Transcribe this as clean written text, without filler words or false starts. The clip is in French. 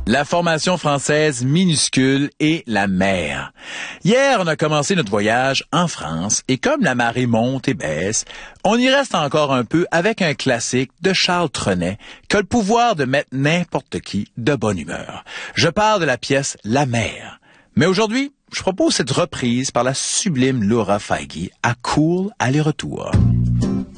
La formation française minuscule et la mer. Hier, on a commencé notre voyage en France et comme la marée monte et baisse, on y reste encore un peu avec un classique de Charles Trenet qui a le pouvoir de mettre n'importe qui de bonne humeur. Je parle de la pièce La mer. Mais aujourd'hui, je propose cette reprise par la sublime Laura Feige à Cool aller-retour.